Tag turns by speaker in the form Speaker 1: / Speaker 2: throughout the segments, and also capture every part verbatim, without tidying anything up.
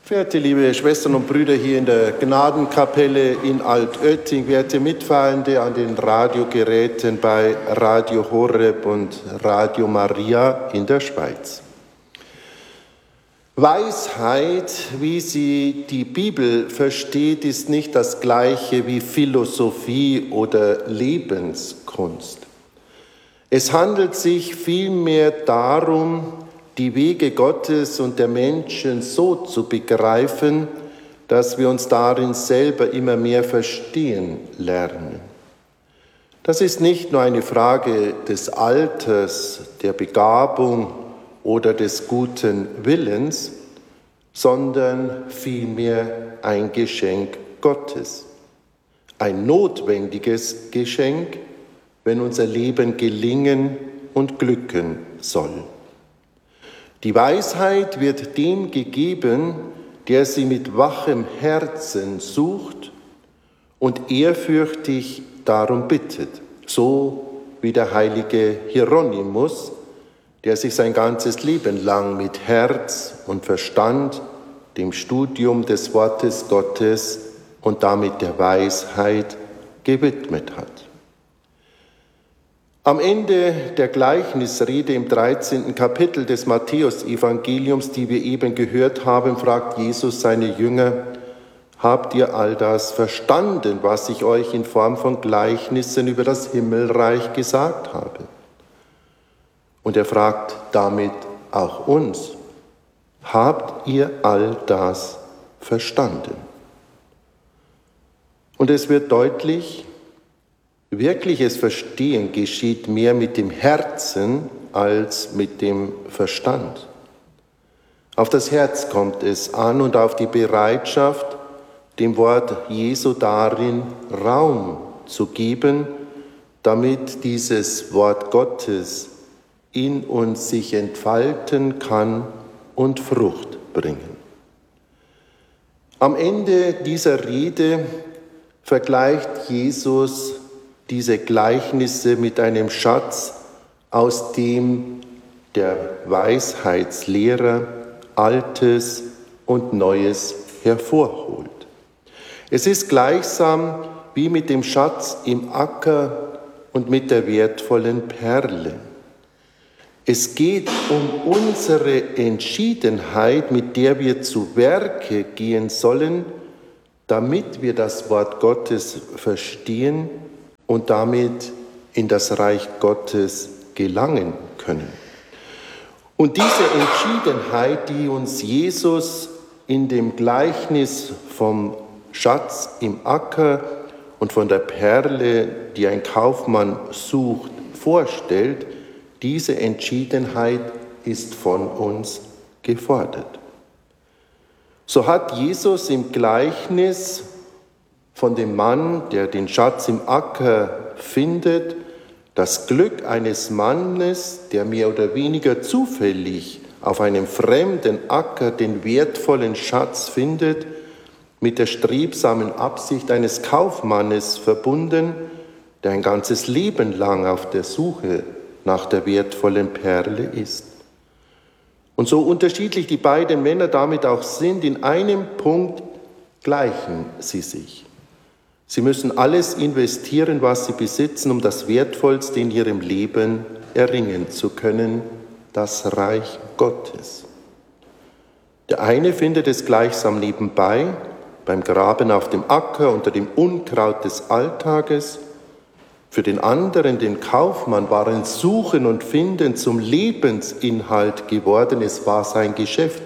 Speaker 1: Verehrte liebe Schwestern und Brüder hier in der Gnadenkapelle in Altötting, werte Mitfeierende an den Radiogeräten bei Radio Horeb und Radio Maria in der Schweiz. Weisheit, wie sie die Bibel versteht, ist nicht das Gleiche wie Philosophie oder Lebenskunst. Es handelt sich vielmehr darum, die Wege Gottes und der Menschen so zu begreifen, dass wir uns darin selber immer mehr verstehen lernen. Das ist nicht nur eine Frage des Alters, der Begabung oder des guten Willens, sondern vielmehr ein Geschenk Gottes. Ein notwendiges Geschenk, wenn unser Leben gelingen und glücken soll. Die Weisheit wird dem gegeben, der sie mit wachem Herzen sucht und ehrfürchtig darum bittet, so wie der heilige Hieronymus, der sich sein ganzes Leben lang mit Herz und Verstand dem Studium des Wortes Gottes und damit der Weisheit gewidmet hat. Am Ende der Gleichnisrede im dreizehnten Kapitel des Matthäus-Evangeliums, die wir eben gehört haben, fragt Jesus seine Jünger: Habt ihr all das verstanden, was ich euch in Form von Gleichnissen über das Himmelreich gesagt habe? Und er fragt damit auch uns: Habt ihr all das verstanden? Und es wird deutlich, wirkliches Verstehen geschieht mehr mit dem Herzen als mit dem Verstand. Auf das Herz kommt es an und auf die Bereitschaft, dem Wort Jesu darin Raum zu geben, damit dieses Wort Gottes in uns sich entfalten kann und Frucht bringen. Am Ende dieser Rede vergleicht Jesus diese Gleichnisse mit einem Schatz, aus dem der Weisheitslehrer Altes und Neues hervorholt. Es ist gleichsam wie mit dem Schatz im Acker und mit der wertvollen Perle. Es geht um unsere Entschiedenheit, mit der wir zu Werke gehen sollen, damit wir das Wort Gottes verstehen und damit in das Reich Gottes gelangen können. Und diese Entschiedenheit, die uns Jesus in dem Gleichnis vom Schatz im Acker und von der Perle, die ein Kaufmann sucht, vorstellt, diese Entschiedenheit ist von uns gefordert. So hat Jesus im Gleichnis von dem Mann, der den Schatz im Acker findet, das Glück eines Mannes, der mehr oder weniger zufällig auf einem fremden Acker den wertvollen Schatz findet, mit der strebsamen Absicht eines Kaufmannes verbunden, der ein ganzes Leben lang auf der Suche nach der wertvollen Perle ist. Und so unterschiedlich die beiden Männer damit auch sind, in einem Punkt gleichen sie sich. Sie müssen alles investieren, was sie besitzen, um das Wertvollste in ihrem Leben erringen zu können, das Reich Gottes. Der eine findet es gleichsam nebenbei, beim Graben auf dem Acker unter dem Unkraut des Alltages. Für den anderen, den Kaufmann, waren Suchen und Finden zum Lebensinhalt geworden. Es war sein Geschäft.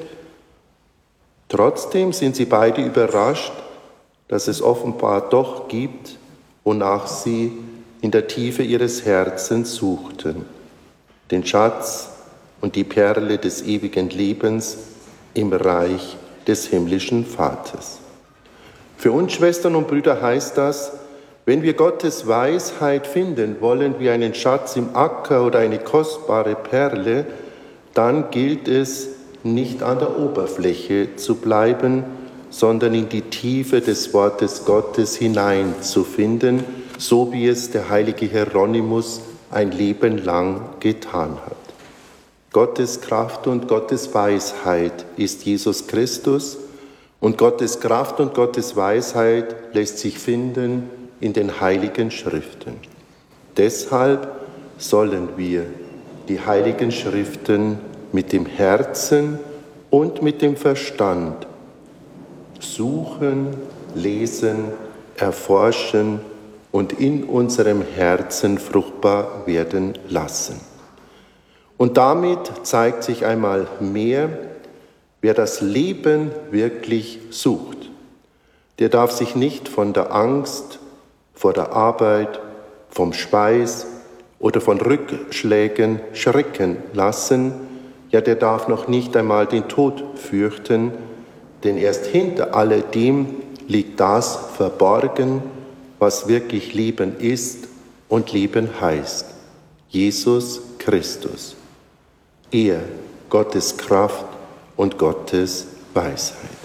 Speaker 1: Trotzdem sind sie beide überrascht, dass es offenbar doch gibt, wonach sie in der Tiefe ihres Herzens suchten. Den Schatz und die Perle des ewigen Lebens im Reich des himmlischen Vaters. Für uns Schwestern und Brüder heißt das, wenn wir Gottes Weisheit finden wollen, wie einen Schatz im Acker oder eine kostbare Perle, dann gilt es, nicht an der Oberfläche zu bleiben, sondern in die Tiefe des Wortes Gottes hineinzufinden, so wie es der heilige Hieronymus ein Leben lang getan hat. Gottes Kraft und Gottes Weisheit ist Jesus Christus, Und Gottes Kraft und Gottes Weisheit lässt sich finden in den Heiligen Schriften. Deshalb sollen wir die Heiligen Schriften mit dem Herzen und mit dem Verstand suchen, lesen, erforschen und in unserem Herzen fruchtbar werden lassen. Und damit zeigt sich einmal mehr, wer das Leben wirklich sucht. Der darf sich nicht von der Angst vor der Arbeit, vom Speis oder von Rückschlägen schrecken lassen, ja, der darf noch nicht einmal den Tod fürchten, denn erst hinter alledem liegt das verborgen, was wirklich Leben ist und Leben heißt. Jesus Christus. Er, Gottes Kraft und Gottes Weisheit.